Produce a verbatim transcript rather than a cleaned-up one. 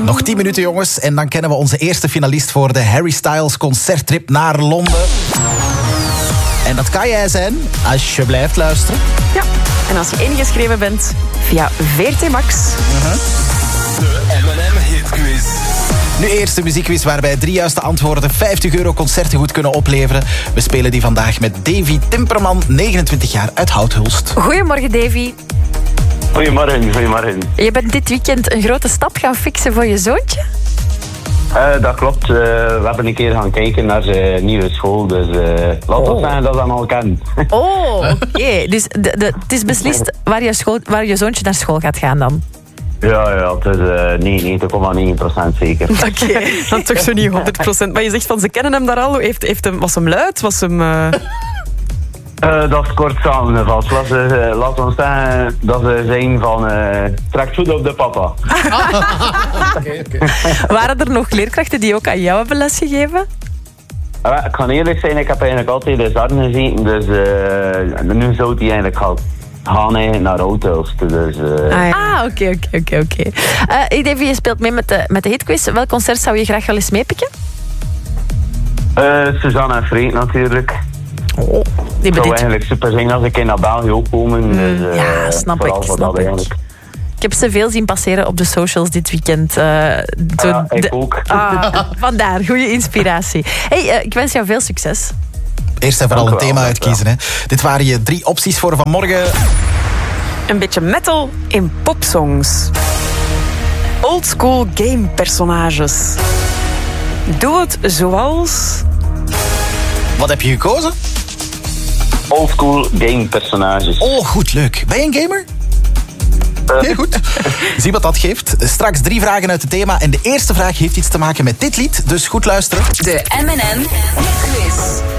Nog tien minuten, jongens. En dan kennen we onze eerste finalist voor de Harry Styles concerttrip naar Londen. En dat kan jij zijn als je blijft luisteren. Ja, en als je ingeschreven bent via V R T Max. Uh-huh. De M en M Hitquiz. Nu eerst de muziekquiz waarbij drie juiste antwoorden vijftig euro concertengoed kunnen opleveren. We spelen die vandaag met Davy Timperman, negenentwintig jaar uit Houthulst. Goedemorgen, Davy. Goedemorgen, goedemorgen. Je bent dit weekend een grote stap gaan fixen voor je zoontje? Uh, dat klopt. Uh, we hebben een keer gaan kijken naar zijn nieuwe school. Dus uh, laat Oh. ons zeggen dat we hem al kennen. Oh, oké. Okay. Dus de, de, het is beslist waar je, school, waar je zoontje naar school gaat gaan dan? Ja, ja, het is uh, negenennegentig komma negen procent zeker. Oké, okay. Dan toch zo niet honderd procent. Maar je zegt van ze kennen hem daar al. Heeft, heeft hem, was hem luid? Was hem... Uh... Uh, dat is kort samengevat. Laat, uh, laat ons zeggen dat ze zijn van uh, trek voet op de papa. Okay, okay. Waren er nog leerkrachten die ook aan jou hebben lesgegeven? Uh, ik kan eerlijk zijn, ik heb eigenlijk altijd de zarden gezeten. Dus uh, nu zou hij eigenlijk gaan, gaan eigenlijk naar Houthulst. Dus, uh... Ah, oké, oké, oké, oké. Davy, je speelt mee met de, met de hitquiz. Welk concert zou je graag wel eens meepikken? Uh, Suzanne en Freek natuurlijk. Oh, die het zou dit... eigenlijk super zijn als ik in naar België ook komen. Mm, dus, uh, ja, snap ik. Snap ik. Ik heb ze veel zien passeren op de socials dit weekend. Uh, de, uh, ik de... ook. Ah, vandaar, goede inspiratie. Hey, uh, ik wens jou veel succes. Eerst en vooral een thema uitkiezen. Hè. Dit waren je drie opties voor vanmorgen. Een beetje metal in popsongs. Oldschool game personages. Doe het zoals... Wat heb je gekozen? Oldschool game personages. Oh, goed, leuk. Ben je een gamer? Heel goed. Zie wat dat geeft. Straks drie vragen uit het thema. En de eerste vraag heeft iets te maken met dit lied. Dus goed luisteren. De M en M Quiz.